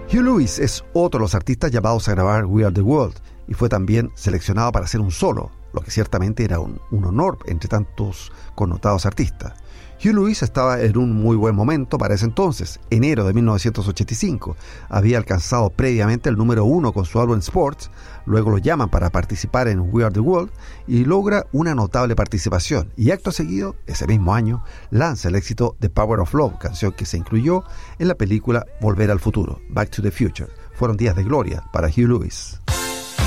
Hugh Lewis es otro de los artistas llamados a grabar We Are The World y fue también seleccionado para hacer un solo, lo que ciertamente era un honor entre tantos connotados artistas. Hugh Lewis estaba en un muy buen momento para ese entonces. Enero de 1985 había alcanzado previamente el número 1 con su álbum Sports, luego lo llaman para participar en We Are The World y logra una notable participación, y acto seguido, ese mismo año, lanza el éxito The Power of Love, canción que se incluyó en la película Volver al Futuro, Back to the Future. Fueron días de gloria para Hugh Lewis.